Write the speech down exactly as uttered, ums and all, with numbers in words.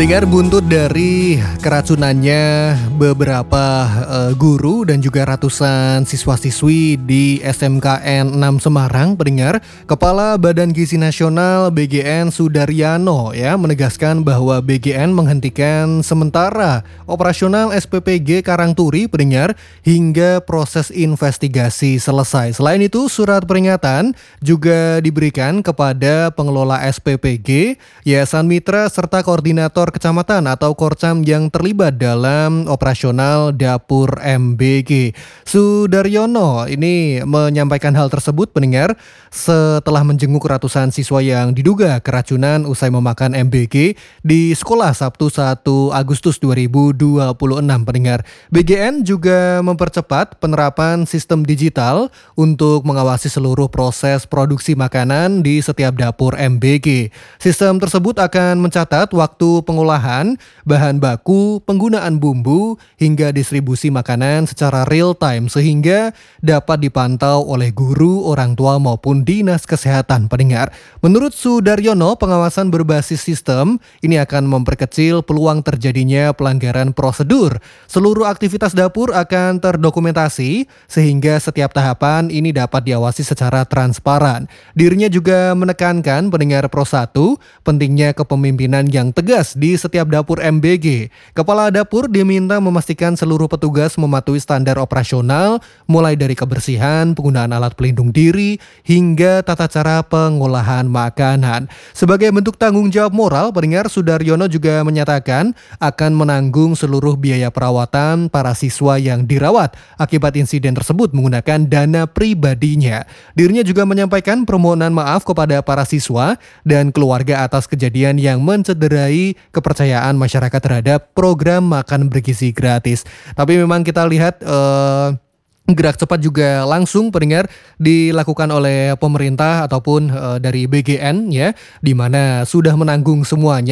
Pendengar, buntut dari keracunannya beberapa eh, guru dan juga ratusan siswa-siswi di S M K N enam Semarang, pendengar, Kepala Badan Gizi Nasional B G N Sudaryono ya menegaskan bahwa B G N menghentikan sementara operasional S P P G Karangturi, pendengar, hingga proses investigasi selesai. Selain itu, surat peringatan juga diberikan kepada pengelola S P P G, Yayasan Mitra serta koordinator kecamatan atau Korcam yang terlibat dalam operasional dapur M B G. Sudaryono ini menyampaikan hal tersebut, pendengar, setelah menjenguk ratusan siswa yang diduga keracunan usai memakan M B G di sekolah Sabtu satu Agustus dua ribu dua puluh enam, pendengar. B G N juga mempercepat penerapan sistem digital untuk mengawasi seluruh proses produksi makanan di setiap dapur M B G. Sistem tersebut akan mencatat waktu pengolahan, bahan baku, penggunaan bumbu, hingga distribusi makanan secara real time sehingga dapat dipantau oleh guru, orang tua maupun dinas kesehatan, pendengar. Menurut Sudaryono, pengawasan berbasis sistem ini akan memperkecil peluang terjadinya pelanggaran prosedur. Seluruh aktivitas dapur akan terdokumentasi sehingga setiap tahapan ini dapat diawasi secara transparan. Dirinya juga menekankan, pendengar Pro satu, pentingnya kepemimpinan yang tegas di setiap dapur M B G. Kepala dapur diminta memastikan seluruh petugas mematuhi standar operasional, mulai dari kebersihan, penggunaan alat pelindung diri, hingga tata cara pengolahan makanan. Sebagai bentuk tanggung jawab moral, pendengar, Sudaryono juga menyatakan akan menanggung seluruh biaya perawatan para siswa yang dirawat akibat insiden tersebut menggunakan dana pribadinya. Dirinya juga menyampaikan permohonan maaf kepada para siswa dan keluarga atas kejadian yang mencederai kepercayaan masyarakat terhadap program makan bergizi gratis. Tapi memang kita lihat eh, gerak cepat juga langsung, pendengar, dilakukan oleh pemerintah ataupun eh, dari B G N ya, di mana sudah menanggung semuanya.